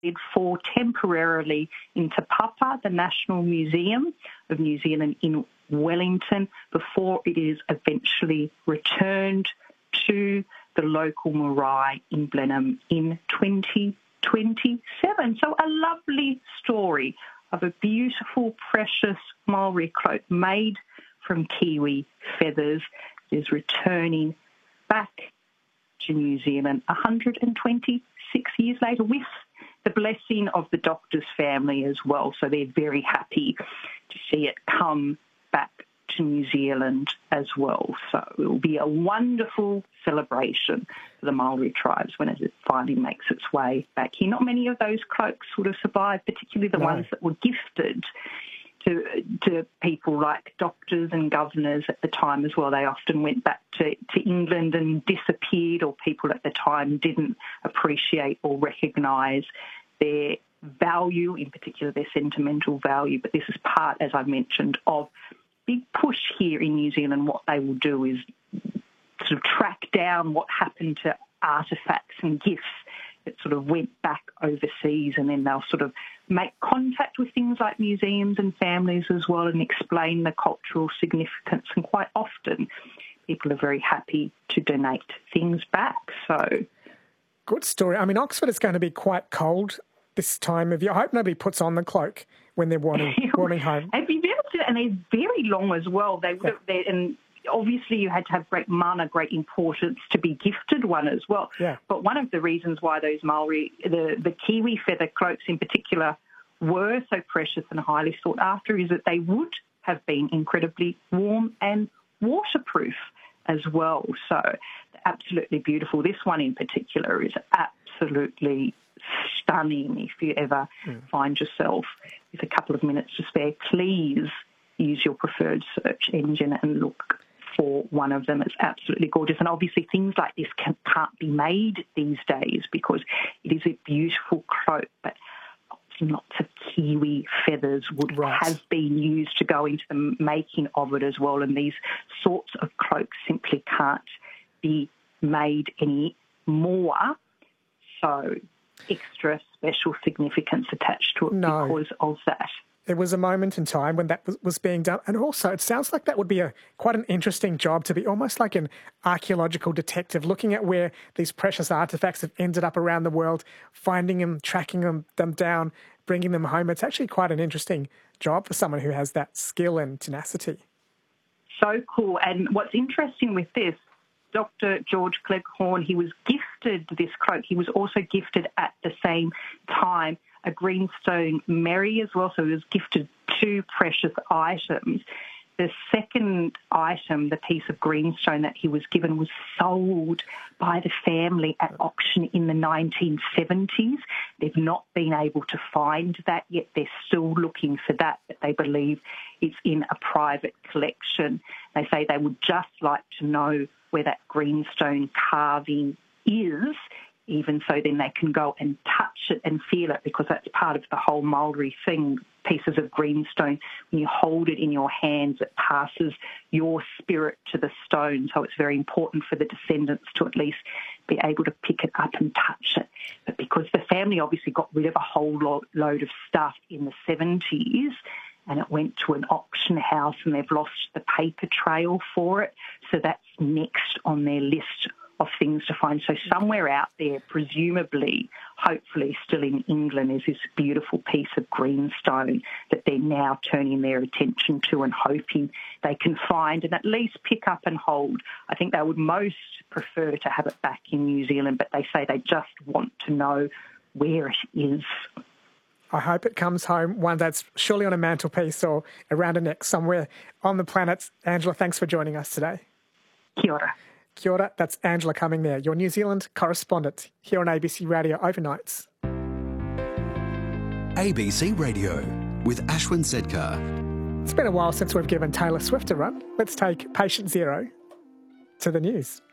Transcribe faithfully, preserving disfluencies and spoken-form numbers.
for temporarily in Te Papa, the National Museum of New Zealand in Wellington, before it is eventually returned to the local marae in Blenheim in twenty twenty-seven. So a lovely story of a beautiful, precious Maori cloak made from kiwi feathers is returning back to New Zealand one hundred twenty-six years later with the blessing of the doctor's family as well. So they're very happy to see it come back to New Zealand as well. So it will be a wonderful celebration for the Maori tribes when it finally makes its way back here. Not many of those cloaks would have survived, particularly the no. ones that were gifted to to people like doctors and governors at the time as well. They often went back to, to England and disappeared, or people at the time didn't appreciate or recognise their value, in particular their sentimental value. But this is part, as I mentioned, of big push here in New Zealand. What they will do is sort of track down what happened to artefacts and gifts that sort of went back overseas, and then they'll sort of make contact with things like museums and families as well and explain the cultural significance. And quite often people are very happy to donate things back. So, good story. I mean, Oxford is going to be quite cold this time of year. I hope nobody puts on the cloak when they're wanting, wanting home. And they're very long as well. They would have, yeah. and obviously you had to have great mana, great importance to be gifted one as well. Yeah. But one of the reasons why those Maori, the, the kiwi feather cloaks in particular, were so precious and highly sought after is that they would have been incredibly warm and waterproof as well. So absolutely beautiful. This one in particular is absolutely stunning. If you ever mm. find yourself with a couple of minutes to spare, please use your preferred search engine and look for one of them. It's absolutely gorgeous. And obviously things like this can, can't be made these days because it is a beautiful cloak, but lots of kiwi feathers would right. have been used to go into the making of it as well. And these sorts of cloaks simply can't be made any more. So extra special significance attached to it no. because of that. There was a moment in time when that was, was being done. And also, it sounds like that would be a quite an interesting job, to be almost like an archaeological detective, looking at where these precious artefacts have ended up around the world, finding them, tracking them, them down, bringing them home. It's actually quite an interesting job for someone who has that skill and tenacity. So cool. And what's interesting with this, Doctor George Cleghorn, he was gifted this cloak. He was also gifted at the same time a greenstone Mary as well, so he was gifted two precious items. The second item, the piece of greenstone that he was given, was sold by the family at auction in the nineteen seventies. They've not been able to find that yet. They're still looking for that, but they believe it's in a private collection. They say they would just like to know where that greenstone carving is, even so then they can go and touch it and feel it, because that's part of the whole Maori thing. Pieces of greenstone, when you hold it in your hands, it passes your spirit to the stone. So it's very important for the descendants to at least be able to pick it up and touch it. But because the family obviously got rid of a whole lo- load of stuff in the seventies, and it went to an auction house and they've lost the paper trail for it. So that's next on their list of things to find. So somewhere out there, presumably, hopefully still in England, is this beautiful piece of greenstone that they're now turning their attention to and hoping they can find and at least pick up and hold. I think they would most prefer to have it back in New Zealand, but they say they just want to know where it is. I hope it comes home one that's surely on a mantelpiece or around a neck somewhere on the planet. Angela, thanks for joining us today. Kia ora. Kia ora, that's Angela Cumming there, your New Zealand correspondent here on A B C Radio Overnights. A B C Radio with Ashwin Sedkar. It's been a while since we've given Taylor Swift a run. Let's take Patient Zero to the news.